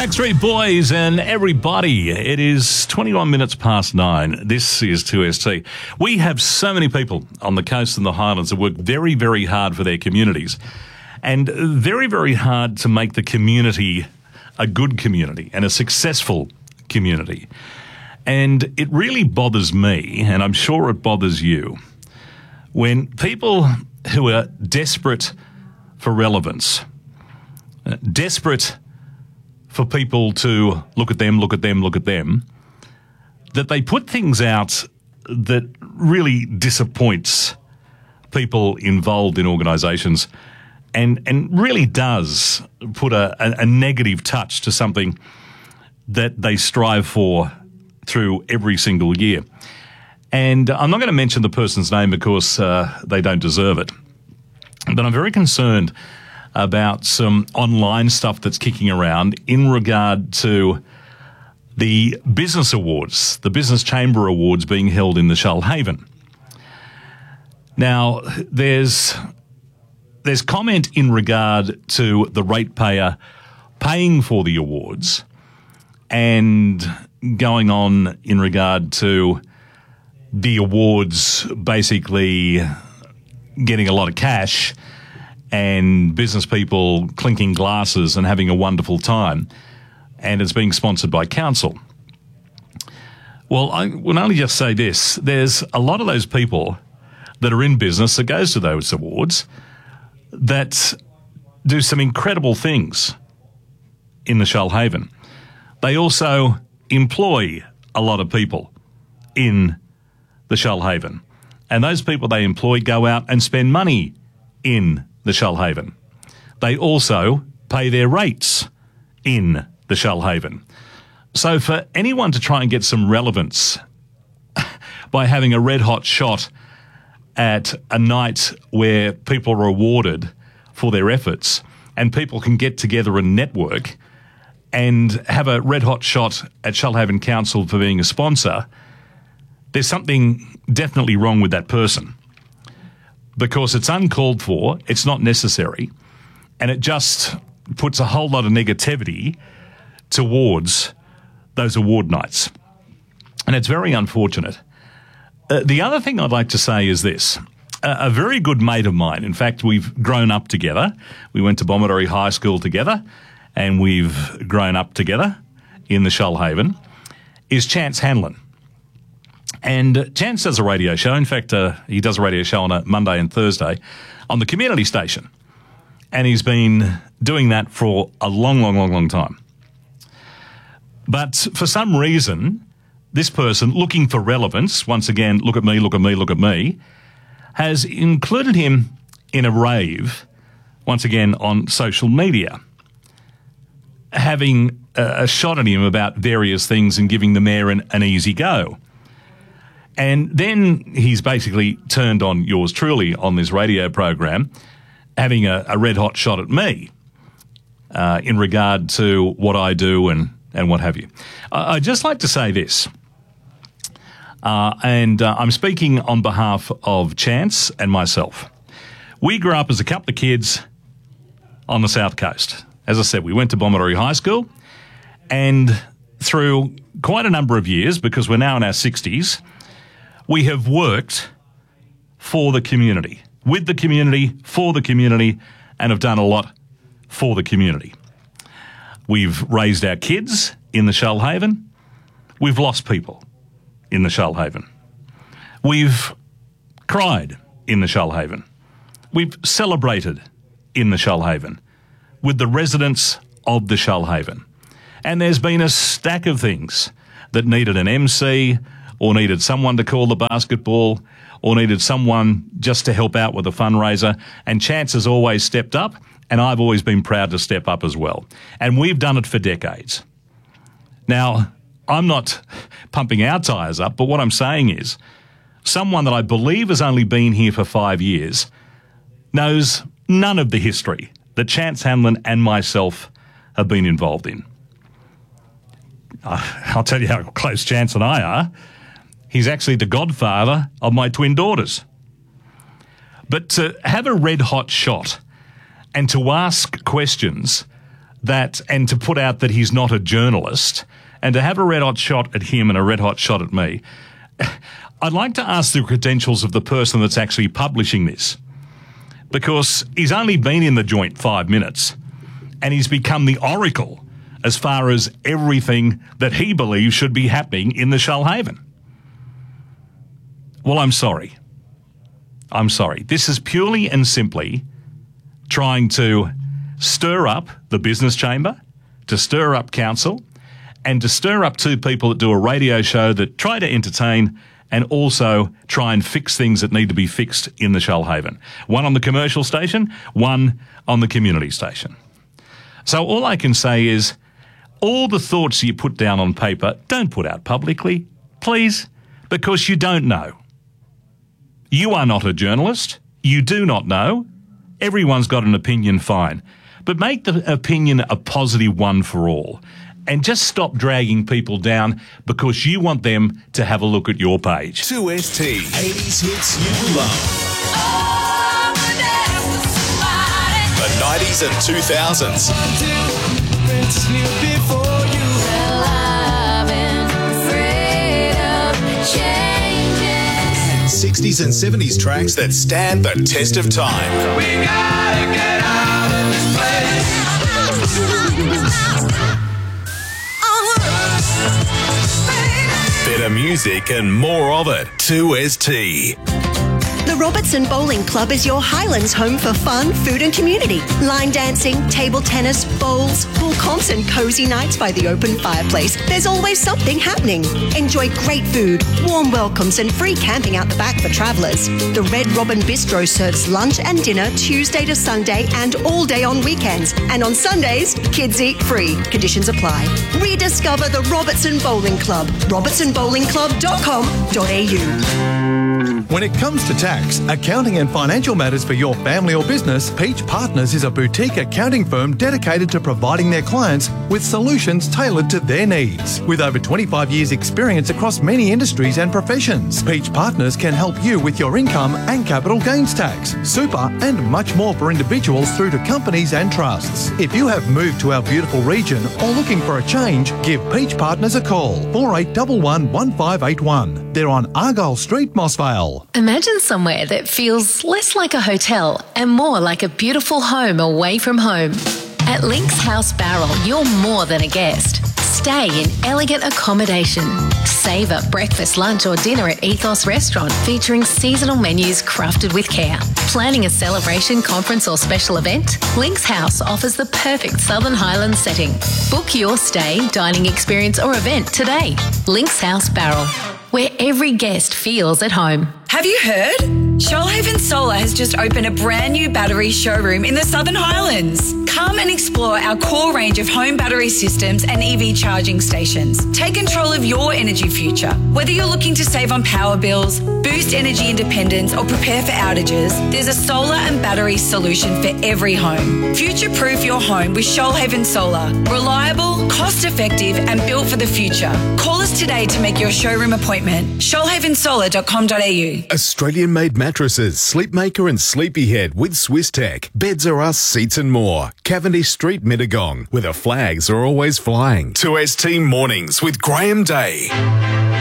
Backstreet Boys and everybody. It is 21 minutes past 9. This is 2ST. We have so many people on the coast and the highlands that work very, very hard for their communities and very, very hard to make the community a good community and a successful community. And it really bothers me, and I'm sure it bothers you, when people who are desperate for relevance, desperate for people to look at them, that they put things out that really disappoints people involved in organisations and really does put a negative touch to something that they strive for through every single year. And I'm not going to mention the person's name because they don't deserve it, but I'm very concerned about some online stuff that's kicking around in regard to the business awards, the Business Chamber Awards being held in the Shoalhaven. Now, there's comment in regard to the ratepayer paying for the awards and going on in regard to the awards basically getting a lot of cash and business people clinking glasses and having a wonderful time, and it's being sponsored by council. Well, I will only just say this. There's a lot of those people that are in business that goes to those awards that do some incredible things in the Shoalhaven. They also employ a lot of people in the Shoalhaven, and those people they employ go out and spend money in the Shoalhaven. They also pay their rates in the Shoalhaven. So for anyone to try and get some relevance by having a red-hot shot at a night where people are awarded for their efforts and people can get together and network and have a red-hot shot at Shoalhaven Council for being a sponsor, there's something definitely wrong with that person, because it's uncalled for, it's not necessary, and it just puts a whole lot of negativity towards those award nights. And it's very unfortunate. The other thing I'd like to say is this. A very good mate of mine, in fact, we've grown up together. We went to Bomaderry High School together, and we've grown up together in the Shoalhaven, is Chance Hanlon. And Chance does a radio show. In fact, he does a radio show on a Monday and Thursday on the community station. And he's been doing that for a long time. But for some reason, this person, looking for relevance, once again, look at me, has included him in a rave, once again, on social media, having a shot at him about various things and giving the mayor an easy go. And then he's basically turned on yours truly on this radio program, having a red-hot shot at me in regard to what I do and what have you. I'd just like to say this, and I'm speaking on behalf of Chance and myself. We grew up as a couple of kids on the South Coast. As I said, we went to Bomaderry High School, and through quite a number of years, because we're now in our 60s, we have worked for the community, with the community, for the community, and have done a lot for the community. We've raised our kids in the Shoalhaven. We've lost people in the Shoalhaven. We've cried in the Shoalhaven. We've celebrated in the Shoalhaven with the residents of the Shoalhaven. And there's been a stack of things that needed an MC, or needed someone to call the basketball, or needed someone just to help out with a fundraiser. And Chance has always stepped up, and I've always been proud to step up as well. And we've done it for decades. Now, I'm not pumping our tyres up, but what I'm saying is someone that I believe has only been here for 5 years knows none of the history that Chance Hanlon and myself have been involved in. I'll tell you how close Chance and I are. He's actually the godfather of my twin daughters. But to have a red-hot shot and to ask questions that, and to put out that he's not a journalist, and to have a red-hot shot at him and a red-hot shot at me, I'd like to ask the credentials of the person that's actually publishing this, because he's only been in the joint 5 minutes, and he's become the oracle as far as everything that he believes should be happening in the Shoalhaven. Well, I'm sorry. I'm sorry. This is purely and simply trying to stir up the business chamber, to stir up council, and to stir up two people that do a radio show that try to entertain and also try and fix things that need to be fixed in the Shoalhaven. One on the commercial station, one on the community station. So all I can say is, all the thoughts you put down on paper, don't put out publicly, please, because you don't know. You are not a journalist. You do not know. Everyone's got an opinion, fine. But make the opinion a positive one for all. And just stop dragging people down because you want them to have a look at your page. 2ST. 80s hits you love. The 90s and 2000s. 60s and 70s tracks that stand the test of time. We gotta get out of this place. Better music and more of it. 2ST. The Robertson Bowling Club is your Highlands home for fun, food and community. Line dancing, table tennis, bowls, pool comps and cosy nights by the open fireplace. There's always something happening. Enjoy great food, warm welcomes and free camping out the back for travellers. The Red Robin Bistro serves lunch and dinner Tuesday to Sunday and all day on weekends. And on Sundays, kids eat free. Conditions apply. Rediscover the Robertson Bowling Club. robertsonbowlingclub.com.au. When it comes to tax, accounting and financial matters for your family or business, Peach Partners is a boutique accounting firm dedicated to providing their clients with solutions tailored to their needs. With over 25 years' experience across many industries and professions, Peach Partners can help you with your income and capital gains tax, super and much more for individuals through to companies and trusts. If you have moved to our beautiful region or looking for a change, give Peach Partners a call, 4811 1581. They're on Argyle Street, Mossvale. Imagine somewhere that feels less like a hotel and more like a beautiful home away from home. At Links House Barrel, you're more than a guest. Stay in elegant accommodation. Savour breakfast, lunch or dinner at Ethos Restaurant featuring seasonal menus crafted with care. Planning a celebration, conference or special event? Links House offers the perfect Southern Highlands setting. Book your stay, dining experience or event today. Links House Barrel, where every guest feels at home. Have you heard? Shoalhaven Solar has just opened a brand new battery showroom in the Southern Highlands. Come and explore our core range of home battery systems and EV charging stations. Take control of your energy future. Whether you're looking to save on power bills, boost energy independence or prepare for outages, there's a solar and battery solution for every home. Future-proof your home with Shoalhaven Solar. Reliable, cost-effective and built for the future. Call us today to make your showroom appointment. shoalhavensolar.com.au. Australian-made mattresses, Sleepmaker and Sleepyhead with Swiss Tech. Beds Are Us, seats and more. Cavendish Street, Mittagong, where the flags are always flying. 2ST Mornings with Graham Day.